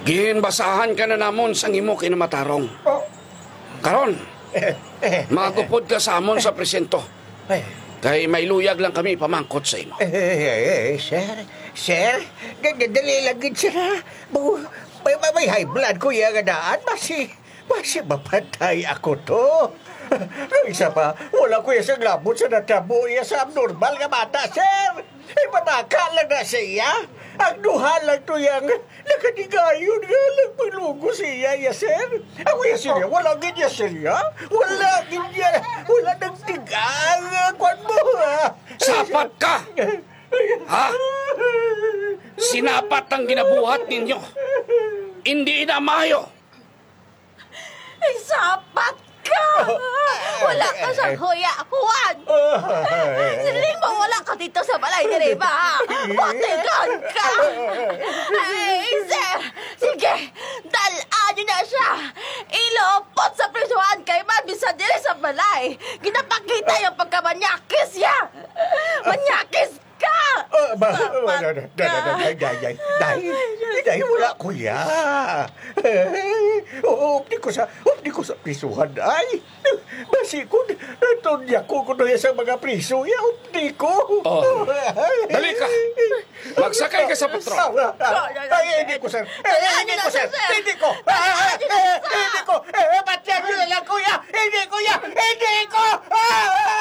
Ginbasahan ka na namon sang imo kinamatarong. Oh. Karon, magupod ka sa amon sa presinto. Kay may luyag lang kami pamangkot sa imo. Sir, dali lang gid sir ha. May high blood ko yung daan. Basi mapatay ako to. Isa pa, wala ko yung sa glabot sa natabo iya sa abnormal nga bata, sir. Pataka lang na siya. Ang duha lang to yung nakadigayon nga lang maglugo siya, ya, sir. Ako ya siya, wala gid ya siya. Wala gid ya. Wala nagtigang. Kwan mo, ha. Sapat ka! Ha? Sinapat ang ginabuhat ninyo. Hindi na mayo. Ay, sapat ka! Wala ka sa huya, Juan! Siling mo wala ka dito sa balay ni Reba! Matigan ka! Ay, sir! Sige, dalaan niyo na siya! Ilopot sa prisuhan kay Mabisa dili sa balay! Ginapakita yung pagkamanyakis niya! Manyakis ka! Dahil wala ko ya. Updi ko sa prisuhan ay. Basi ko, natunya ko sa mga priso. Ya, updi ko. Oh. Dali ka. Magsakay ka sa patrol. Ay, hindi ko, sir. Hindi ko, sir. Hindi ko. Hindi ko. Ba't yan yun lang, kuya? Hindi ko, ya. Hindi ko.